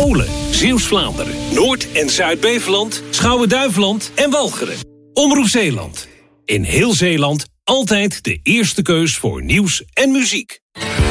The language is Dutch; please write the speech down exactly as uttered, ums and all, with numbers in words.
Tholen, Zeeuws-Vlaanderen, Noord- en Zuid-Beveland, Schouwen-Duiveland en Walcheren. Omroep Zeeland. In heel Zeeland altijd de eerste keus voor nieuws en muziek.